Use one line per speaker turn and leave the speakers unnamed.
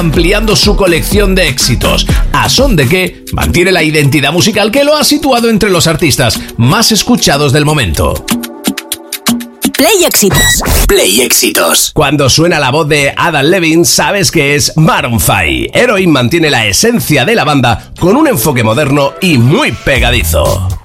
ampliando su colección de éxitos, a son de que mantiene la identidad musical que lo ha situado entre los artistas más escuchados del momento.
Play Éxitos.
Play Éxitos.
Cuando suena la voz de Adam Levine, sabes que es Maroon 5. Heroin mantiene la esencia de la banda con un enfoque moderno y muy pegadizo.